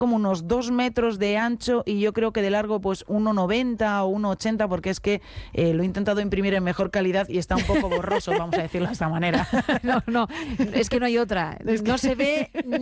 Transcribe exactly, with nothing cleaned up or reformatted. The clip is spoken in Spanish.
como unos dos metros de ancho y yo creo que de largo pues uno noventa o uno ochenta, porque es que eh, lo he intentado imprimir en mejor calidad y está un poco borroso, vamos a decirlo de esta manera. No, no, es que no hay otra. Es que... No se ve